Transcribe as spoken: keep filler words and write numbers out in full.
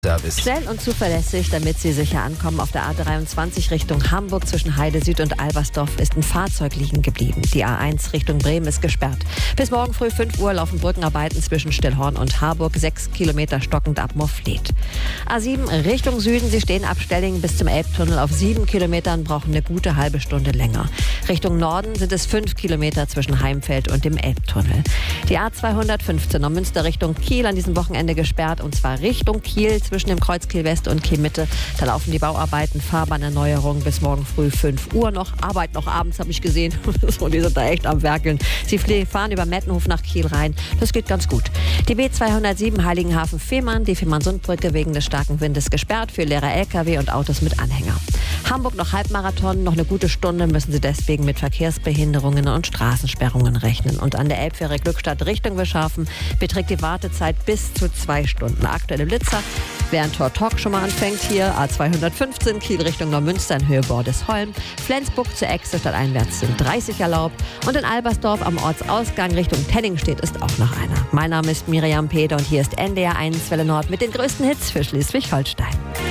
Service. Schnell und zuverlässig, damit Sie sicher ankommen. Auf der A dreiundzwanzig Richtung Hamburg zwischen Heide Süd und Albersdorf ist ein Fahrzeug liegen geblieben. Die A eins Richtung Bremen ist gesperrt. Bis morgen früh fünf Uhr laufen Brückenarbeiten zwischen Stillhorn und Harburg, sechs Kilometer stockend ab Morfleet. A sieben Richtung Süden, Sie stehen ab Stellingen bis zum Elbtunnel auf sieben Kilometern, brauchen eine gute halbe Stunde länger. Richtung Norden sind es fünf Kilometer zwischen Heimfeld und dem Elbtunnel. Die A zweihundertfünfzehn Münster Richtung Kiel an diesem Wochenende gesperrt, und zwar Richtung Kiel zwischen dem Kreuz Kiel West und Kiel Mitte. Da laufen die Bauarbeiten, Fahrbahnerneuerung bis morgen früh fünf Uhr noch. Arbeit noch abends, habe ich gesehen. So, die sind da echt am Werkeln. Sie fahren über Mettenhof nach Kiel rein. Das geht ganz gut. Die B zweihundertsieben Heiligenhafen-Fehmarn, die Fehmarnsundbrücke wegen des starken Windes gesperrt für leere L K W und Autos mit Anhänger. Hamburg noch Halbmarathon, noch eine gute Stunde müssen Sie deswegen mit Verkehrsbehinderungen und Straßensperrungen rechnen. Und an der Elbfähre Glückstadt Richtung Wischhafen beträgt die Wartezeit bis zu zwei Stunden. Aktuelle Blitzer, während Tor Talk schon mal anfängt hier, A zweihundertfünfzehn Kiel Richtung Neumünster in Höhe Bordesholm, Flensburg zur Echse stadteinwärts sind dreißig erlaubt und in Albersdorf am Ortsausgang Richtung Tenningstedt ist auch noch einer. Mein Name ist Miriam Peter und hier ist N D R eins Welle Nord mit den größten Hits für Schleswig-Holstein.